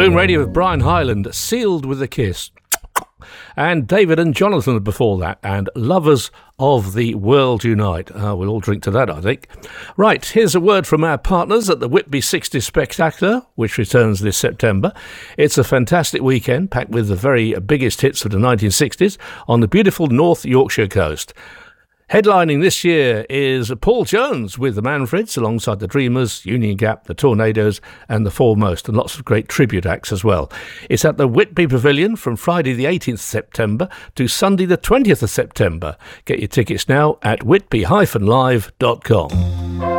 Boom Radio with Brian Hyland, Sealed with a Kiss. And David and Jonathan before that, and Lovers of the World Unite. We'll all drink to that, I think. Right, here's a word from our partners at the Whitby 60 Spectacular, which returns this September. It's a fantastic weekend, packed with the very biggest hits of the 1960s on the beautiful North Yorkshire coast. Headlining this year is Paul Jones with the Manfreds, alongside the Dreamers, Union Gap, the Tornadoes and the Foremost, and lots of great tribute acts as well. It's at the Whitby Pavilion from Friday the 18th September to Sunday the 20th of September. Get your tickets now at whitby-live.com.